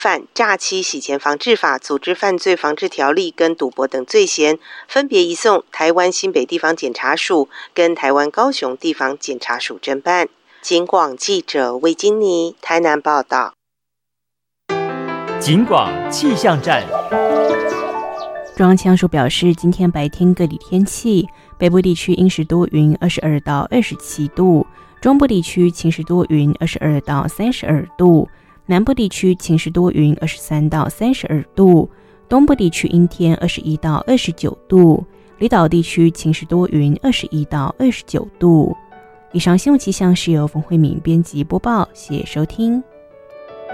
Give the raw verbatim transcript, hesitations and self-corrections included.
犯诈欺洗钱防治法、组织犯罪防治条例跟赌博等罪嫌，分别移送台湾新北地方检察署跟台湾高雄地方检察署侦办。警广记者魏金妮台南报道。 警广气象站。 中央气象署表示，今天白天各地天气，北部地区阴时多云，二十二到二十七度；中部地区晴时多云，二十二到三十二度；南部地区晴时多云，二十三到三十二度；东部地区阴天，二十一到二十九度；离岛地区晴时多云，二十一到二十九度。以上新闻气象是由冯慧敏编辑播报，谢谢收听。